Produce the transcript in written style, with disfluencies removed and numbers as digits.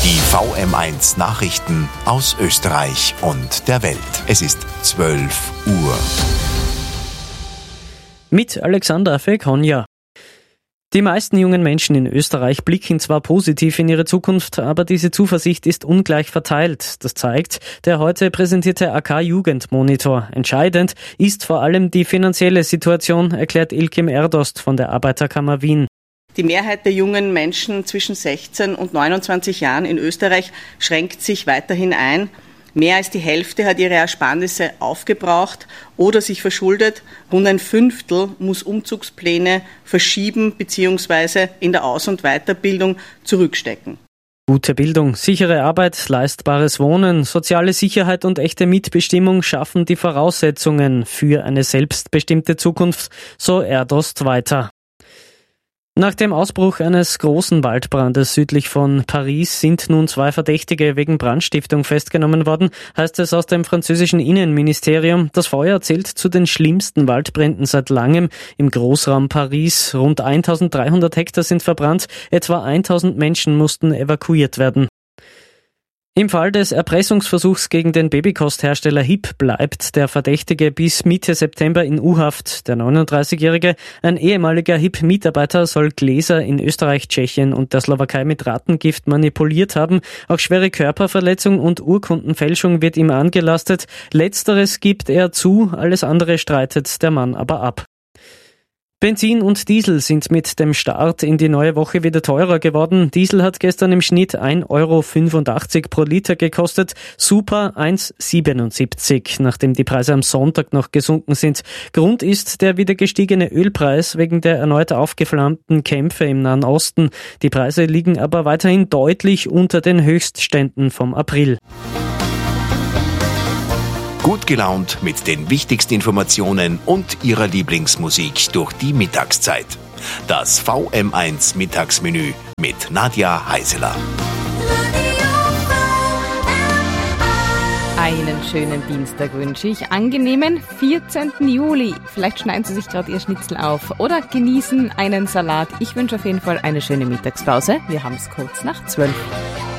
Die VM1 Nachrichten aus Österreich und der Welt. Es ist 12 Uhr. Mit Alexander Fekonja. Die meisten jungen Menschen in Österreich blicken zwar positiv in ihre Zukunft, aber diese Zuversicht ist ungleich verteilt. Das zeigt der heute präsentierte AK-Jugendmonitor. Entscheidend ist vor allem die finanzielle Situation, erklärt Ilkim Erdost von der Arbeiterkammer Wien. Die Mehrheit der jungen Menschen zwischen 16 und 29 Jahren in Österreich schränkt sich weiterhin ein. Mehr als die Hälfte hat ihre Ersparnisse aufgebraucht oder sich verschuldet. Rund ein Fünftel muss Umzugspläne verschieben bzw. in der Aus- und Weiterbildung zurückstecken. Gute Bildung, sichere Arbeit, leistbares Wohnen, soziale Sicherheit und echte Mitbestimmung schaffen die Voraussetzungen für eine selbstbestimmte Zukunft, so Erdost weiter. Nach dem Ausbruch eines großen Waldbrandes südlich von Paris sind nun 2 Verdächtige wegen Brandstiftung festgenommen worden, heißt es aus dem französischen Innenministerium. Das Feuer zählt zu den schlimmsten Waldbränden seit langem im Großraum Paris. Rund 1300 Hektar sind verbrannt, etwa 1000 Menschen mussten evakuiert werden. Im Fall des Erpressungsversuchs gegen den Babykosthersteller HIP bleibt der Verdächtige bis Mitte September in U-Haft. Der 39-Jährige, ein ehemaliger HIP-Mitarbeiter, soll Gläser in Österreich, Tschechien und der Slowakei mit Rattengift manipuliert haben. Auch schwere Körperverletzung und Urkundenfälschung wird ihm angelastet. Letzteres gibt er zu, alles andere streitet der Mann aber ab. Benzin und Diesel sind mit dem Start in die neue Woche wieder teurer geworden. Diesel hat gestern im Schnitt 1,85 € pro Liter gekostet, Super 1,77 €, nachdem die Preise am Sonntag noch gesunken sind. Grund ist der wieder gestiegene Ölpreis wegen der erneut aufgeflammten Kämpfe im Nahen Osten. Die Preise liegen aber weiterhin deutlich unter den Höchstständen vom April. Gut gelaunt mit den wichtigsten Informationen und ihrer Lieblingsmusik durch die Mittagszeit. Das VM1 Mittagsmenü mit Nadja Heiseler. Einen schönen Dienstag wünsche ich. Angenehmen 14. Juli. Vielleicht schneiden Sie sich gerade Ihr Schnitzel auf oder genießen einen Salat. Ich wünsche auf jeden Fall eine schöne Mittagspause. Wir haben es kurz nach 12.